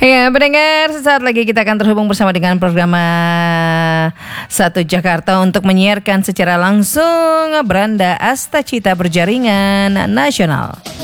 Ya, pendengar, sesaat lagi kita akan terhubung bersama dengan program Satu Jakarta untuk menyiarkan secara langsung Beranda Astacita Berjaringan Nasional.